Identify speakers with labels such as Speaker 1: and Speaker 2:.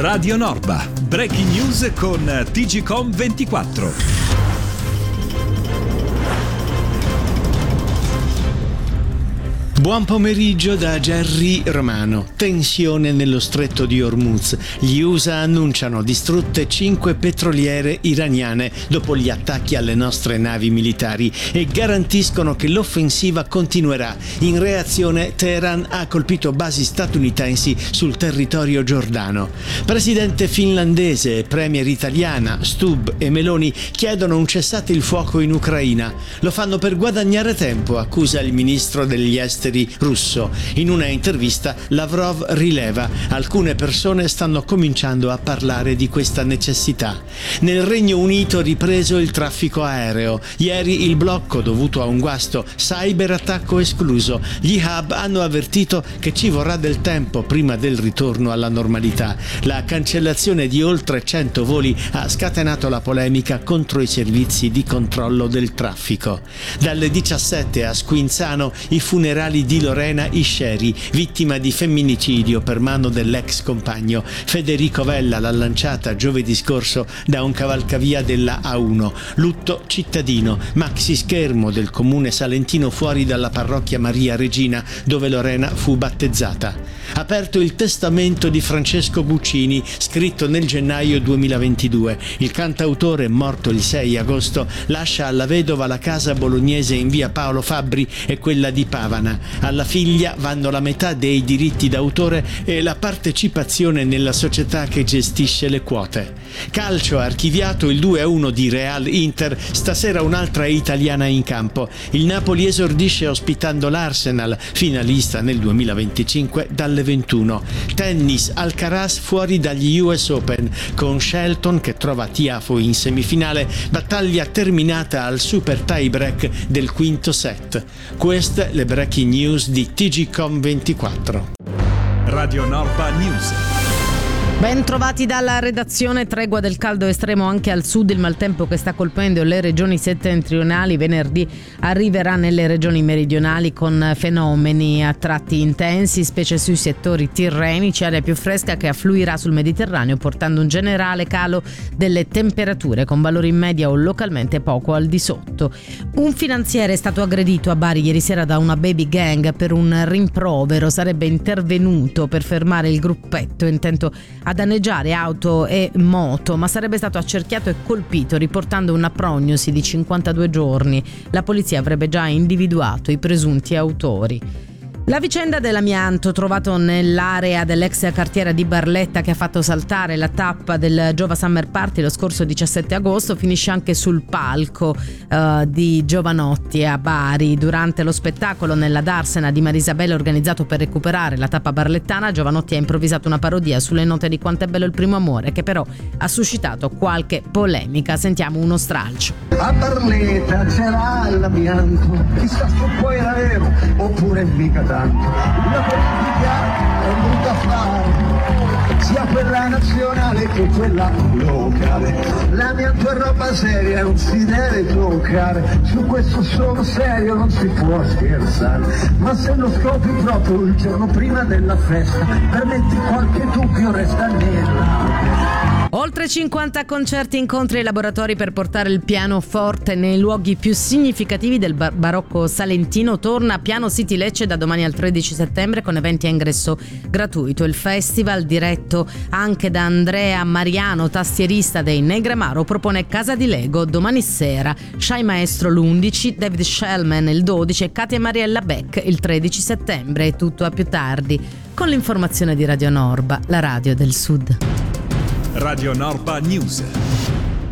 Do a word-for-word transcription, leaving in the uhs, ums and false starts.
Speaker 1: Radio Norba, breaking news con T G Com ventiquattro.
Speaker 2: Buon pomeriggio da Gerry Romano. Tensione nello stretto di Hormuz. Gli U S A annunciano distrutte cinque petroliere iraniane dopo gli attacchi alle nostre navi militari e garantiscono che l'offensiva continuerà. In reazione, Teheran ha colpito basi statunitensi sul territorio giordano. Presidente finlandese e premier italiana Stubb e Meloni chiedono un cessate il fuoco in Ucraina. Lo fanno per guadagnare tempo, accusa il ministro degli esteri russo. In una intervista Lavrov rileva: alcune persone stanno cominciando a parlare di questa necessità. Nel Regno Unito ripreso il traffico aereo. Ieri il blocco dovuto a un guasto, cyberattacco escluso. Gli hub hanno avvertito che ci vorrà del tempo prima del ritorno alla normalità. La cancellazione di oltre cento voli ha scatenato la polemica contro i servizi di controllo del traffico. Dalle diciassette a Squinzano i funerali di Lorena Isceri, vittima di femminicidio per mano dell'ex compagno. Federico Vella l'ha lanciata giovedì scorso da un cavalcavia della A uno. Lutto cittadino, maxi schermo del comune salentino fuori dalla parrocchia Maria Regina dove Lorena fu battezzata. Aperto il testamento di Francesco Guccini, scritto nel gennaio duemilaventidue. Il cantautore, morto il sei agosto, lascia alla vedova la casa bolognese in via Paolo Fabbri e quella di Pavana. Alla figlia vanno la metà dei diritti d'autore e la partecipazione nella società che gestisce le quote. Calcio, archiviato il due a uno di Real Inter, stasera un'altra italiana in campo. Il Napoli esordisce ospitando l'Arsenal, finalista nel duemilaventicinque dalle ventuno. Tennis, Alcaraz fuori dagli U S Open, con Shelton che trova Tiafoe in semifinale, battaglia terminata al super tie break del quinto set. Queste le breaking news di T G Com ventiquattro.
Speaker 1: Radio Norba News.
Speaker 3: Ben trovati dalla redazione. Tregua del caldo estremo anche al sud. Il maltempo che sta colpendo le regioni settentrionali venerdì arriverà nelle regioni meridionali con fenomeni a tratti intensi, specie sui settori tirrenici, aria più fresca che affluirà sul Mediterraneo portando un generale calo delle temperature con valori in media o localmente poco al di sotto. Un finanziere è stato aggredito a Bari ieri sera da una baby gang per un rimprovero. Sarebbe intervenuto per fermare il gruppetto intento a danneggiare auto e moto, ma sarebbe stato accerchiato e colpito, riportando una prognosi di cinquantadue giorni. La polizia avrebbe già individuato i presunti autori. La vicenda dell'amianto trovato nell'area dell'ex cartiera di Barletta, che ha fatto saltare la tappa del Giova Summer Party lo scorso diciassette agosto, finisce anche sul palco uh, di Giovanotti a Bari. Durante lo spettacolo nella Darsena di Marisabella organizzato per recuperare la tappa barlettana, Giovanotti ha improvvisato una parodia sulle note di Quant'è bello il primo amore, che però ha suscitato qualche polemica. Sentiamo uno stralcio.
Speaker 4: A Barletta c'era l'amianto, chissà se poi era vero oppure mica tanto. La politica è un brutto affare, sia quella nazionale che quella locale. L'amianto è roba seria, non si deve toccare, su questo sono serio, non si può scherzare. Ma se lo scopri proprio il giorno prima della festa, permetti qualche dubbio, resta nera.
Speaker 3: Oltre cinquanta concerti, incontri e laboratori per portare il pianoforte nei luoghi più significativi del bar- barocco salentino. Torna Piano City Lecce da domani al tredici settembre con eventi a ingresso gratuito. Il festival, diretto anche da Andrea Mariano, tastierista dei Negramaro, propone Casa di Lego domani sera, Shy Maestro l'undici, David Shellman il dodici e Katia Mariella Beck il tredici settembre. E tutto a più tardi con l'informazione di Radio Norba, la radio del Sud.
Speaker 1: Radio Norba News.